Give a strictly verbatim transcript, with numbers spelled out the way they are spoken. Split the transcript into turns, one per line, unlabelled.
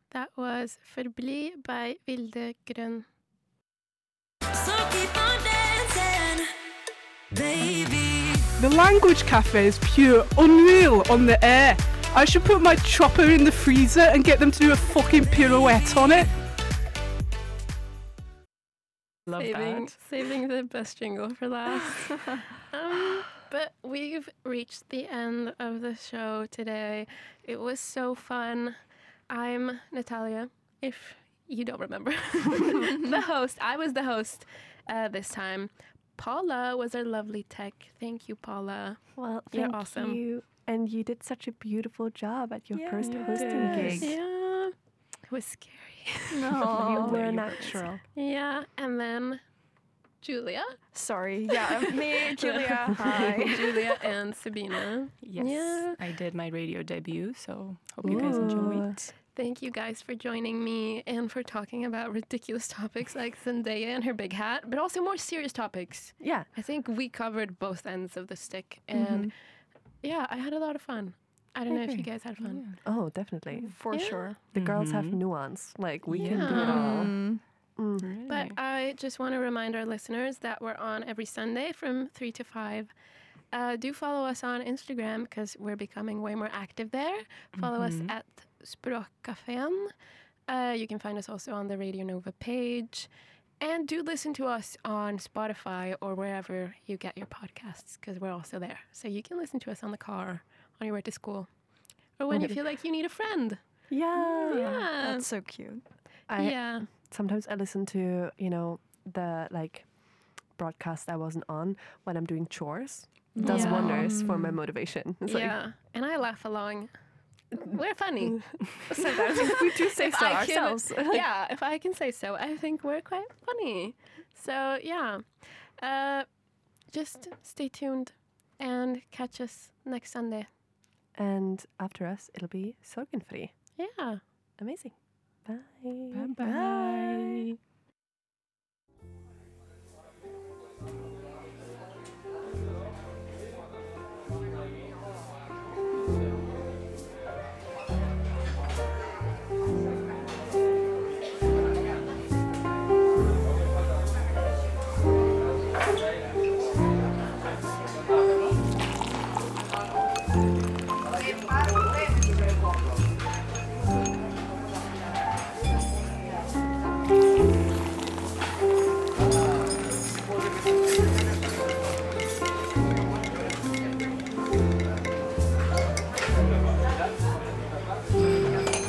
That was Forbli by Vilde Grønn.
So keep on dancing, baby.
The Language Cafe is pure unreal on the air. I should put my chopper in the freezer and get them to do a fucking pirouette on it.
Love
saving,
that.
saving the best jingle for last. um, but we've reached the end of the show today. It was so fun. I'm Natalia, if you don't remember. The host. I was the host uh, this time. Paula was our lovely tech. Thank you, Paula.
Well,
You're
thank
awesome.
you. And you did such a beautiful job at your
Yeah,
first
you
hosting
did.
gig.
Yeah, it was scary.
No,
You were natural.
Yeah, and then Julia.
Sorry. Yeah, me, Julia. Hi.
Julia and Sabina.
Yes,
Yeah.
I did my radio debut, so hope you guys enjoyed.
Thank you guys for joining me and for talking about ridiculous topics like Zendaya and her big hat, but also more serious topics.
Yeah.
I think we covered both ends of the stick, and yeah, I had a lot of fun. I don't know if you guys had fun.
Oh, definitely.
For
Yeah.
sure.
The girls have nuance. Like, we can do it
Yeah.
all.
Mm.
But I just want to remind our listeners that we're on every Sunday from three to five. Uh, do follow us on Instagram because we're becoming way more active there. Follow us at Språkcafén. Uh, you can find us also on the Radio Nova page. And do listen to us on Spotify or wherever you get your podcasts because we're also there. So you can listen to us on the car, on your way to school, or when you feel like you need a friend.
Yeah.
Yeah.
That's so cute.
I,
yeah.
Sometimes I listen to, you know, the, like, broadcast I wasn't on when I'm doing chores. It does
Yeah.
wonders for my motivation. It's like,
Yeah, and I laugh along. We're funny. Sometimes
we do say
If
so
I can-
ourselves.
yeah, if I can say so, I think we're quite funny. So yeah, uh, just stay tuned and catch us next Sunday.
And after us, it'll be Sorgenfri.
Yeah.
Amazing. Bye.
Bye-bye.